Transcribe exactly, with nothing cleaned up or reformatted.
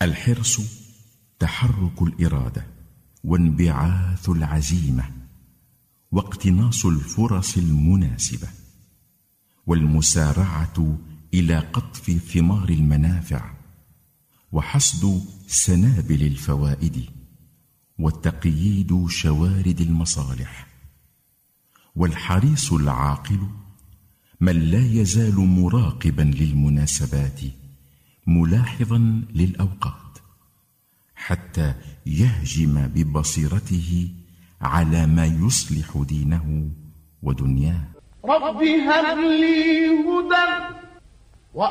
الحرص تحرك الإرادة وانبعاث العزيمة واقتناص الفرص المناسبة، والمسارعة إلى قطف ثمار المنافع وحصد سنابل الفوائد، والتقييد شوارد المصالح. والحريص العاقل من لا يزال مراقبا للمناسبات ملاحظا للأوقات، حتى يهجم ببصيرته على ما يصلح دينه ودنياه. رب هب لي هدى